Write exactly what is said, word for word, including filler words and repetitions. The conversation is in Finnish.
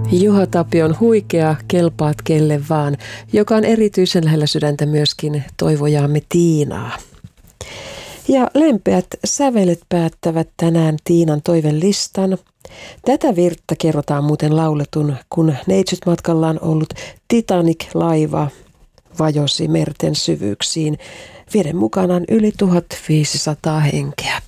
Juha Tapion Huikea, kelpaat kelle vaan, joka on erityisen lähellä sydäntä myöskin toivojaamme Tiinaa. Ja lempeät sävelet päättävät tänään Tiinan toivelistan. Tätä virttä kerrotaan muuten lauletun, kun neitsytmatkallaan ollut Titanic-laiva vajosi merten syvyyksiin, vieden mukanaan yli tuhatviisisataa henkeä.